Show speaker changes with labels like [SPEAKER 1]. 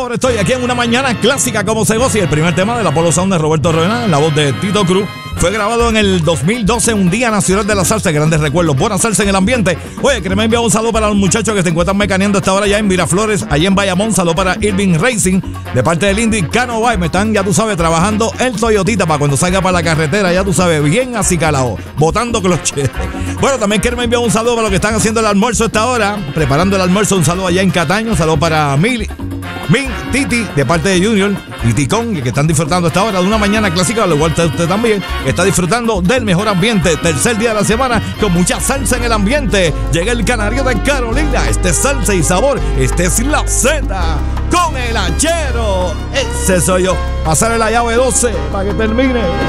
[SPEAKER 1] Ahora estoy aquí en una mañana clásica como se goza y el primer tema del Apollo Sound de Roberto Roena en la voz de Tito Cruz fue grabado en el 2012, un Día Nacional de la Salsa. Grandes recuerdos, buena salsa en el ambiente. Oye, que me envía un saludo para los muchachos que se encuentran mecaneando esta hora ya en Miraflores, allá en Bayamón. Saludo para Irving Racing de parte del Indy Cano Bay. Me están, ya tú sabes, trabajando el Toyotita para cuando salga para la carretera, ya tú sabes, bien acicalado, botando cloche. Bueno, también quiero enviar un saludo para los que están haciendo el almuerzo a esta hora, preparando el almuerzo. Un saludo allá en Cataño, saludo para Min, Titi, de parte de Junior y Ticón, que están disfrutando esta hora de una mañana clásica, al igual que usted también está disfrutando del mejor ambiente, tercer día de la semana, con mucha salsa en el ambiente. Llega el Canario de Carolina, este es salsa y sabor, este es la Z, con el hachero, ese soy yo. Pasarle la llave 12 para que termine.